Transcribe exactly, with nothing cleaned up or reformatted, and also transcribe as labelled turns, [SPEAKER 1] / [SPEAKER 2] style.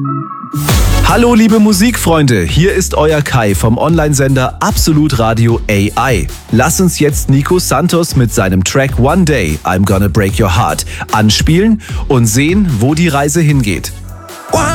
[SPEAKER 1] Hallo liebe Musikfreunde, hier ist euer Kai vom Onlinesender Absolut Radio A I. Lass uns jetzt Nico Santos mit seinem Track One Day, I'm Gonna Break Your Heart anspielen und sehen, wo die Reise hingeht.